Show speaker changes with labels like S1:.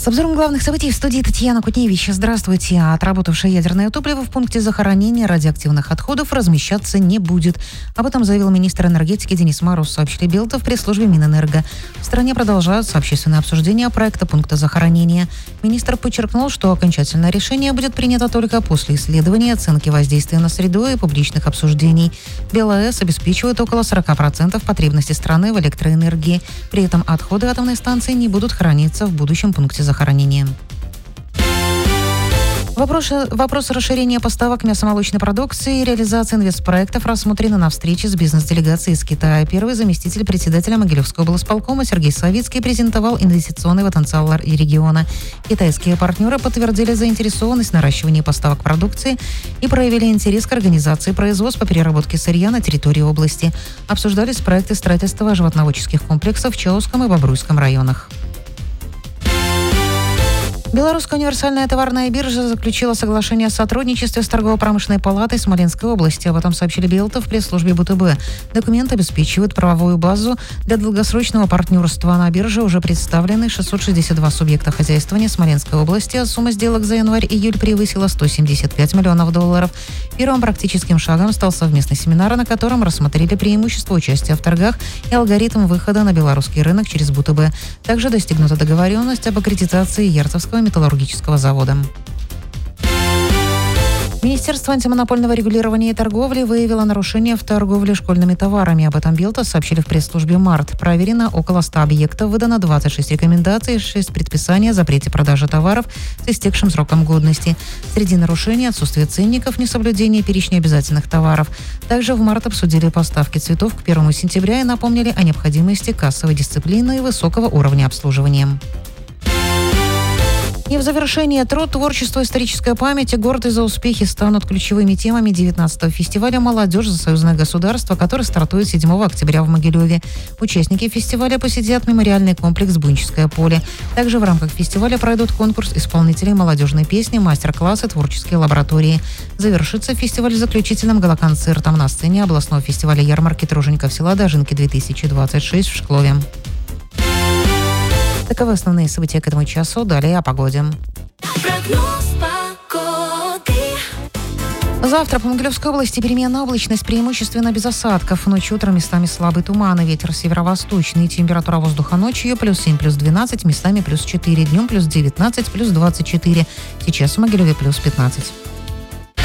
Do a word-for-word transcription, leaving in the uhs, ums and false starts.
S1: С обзором главных событий в студии Татьяна Кутневич. Здравствуйте. Отработавшее ядерное топливо в пункте захоронения радиоактивных отходов размещаться не будет. Об этом заявил министр энергетики Денис Мороз, сообщили Белта в пресс-службе Минэнерго. В стране продолжаются общественные обсуждения проекта пункта захоронения. Министр подчеркнул, что окончательное решение будет принято только после исследования, оценки воздействия на среду и публичных обсуждений. БелАЭС обеспечивает около сорок процентов потребностей страны в электроэнергии. При этом отходы атомной станции не будут храниться в будущем пункте захоронения. захоронения. Вопрос, вопрос расширения поставок мясомолочной продукции и реализации инвестпроектов рассмотрены на встрече с бизнес-делегацией из Китая. Первый заместитель председателя Могилевского облсполкома Сергей Савицкий презентовал инвестиционный потенциал региона. Китайские партнеры подтвердили заинтересованность в наращивании поставок продукции и проявили интерес к организации производств по переработке сырья на территории области. Обсуждались проекты строительства животноводческих комплексов в Чауском и Бобруйском районах. Белорусская универсальная товарная биржа заключила соглашение о сотрудничестве с торгово-промышленной палатой Смоленской области. Об этом сообщили Белта в пресс-службе БТБ. Документ обеспечивает правовую базу для долгосрочного партнерства. На бирже уже представлены шестьсот шестьдесят два субъекта хозяйствования Смоленской области, а сумма сделок за январь-июль превысила сто семьдесят пять миллионов долларов. Первым практическим шагом стал совместный семинар, на котором рассмотрели преимущества участия в торгах и алгоритм выхода на белорусский рынок через БТБ. Также достигнута договоренность об аккредитации Ярцевского металлургического завода. Министерство антимонопольного регулирования и торговли выявило нарушения в торговле школьными товарами. Об этом Белта сообщили в пресс-службе МАРТ. Проверено около ста объектов, выдано двадцать шесть рекомендаций, шесть предписаний о запрете продажи товаров с истекшим сроком годности. Среди нарушений отсутствие ценников, несоблюдение перечня обязательных товаров. Также в март обсудили поставки цветов к первому сентября и напомнили о необходимости кассовой дисциплины и высокого уровня обслуживания. И в завершение труд, творчество, историческая память и гордость за успехи станут ключевыми темами девятнадцатого фестиваля «Молодежь за союзное государство», который стартует седьмого октября в Могилеве. Участники фестиваля посетят мемориальный комплекс «Бунческое поле». Также в рамках фестиваля пройдут конкурс исполнителей молодежной песни, мастер-классы, творческие лаборатории. Завершится фестиваль заключительным галоконцертом на сцене областного фестиваля ярмарки тружеников села Дожинки-две тысячи двадцать шесть в Шклове. Таковы основные события к этому часу. Далее о погоде.
S2: Прогноз погоды.
S1: Завтра по Могилевской области переменная облачность, преимущественно без осадков. Ночью, утром местами слабый туман и ветер северо-восточный. Температура воздуха ночью плюс семь, плюс двенадцать, местами плюс четыре. Днем плюс девятнадцать, плюс двадцать четыре. Сейчас в Могилеве плюс пятнадцать.